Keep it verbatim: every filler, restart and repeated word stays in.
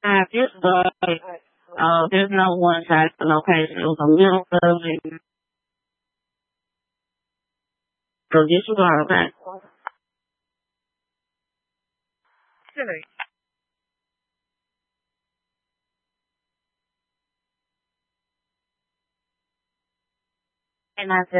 I just but uh, there's no one size for location. It was a little building. So disregard that. Silly. And I said,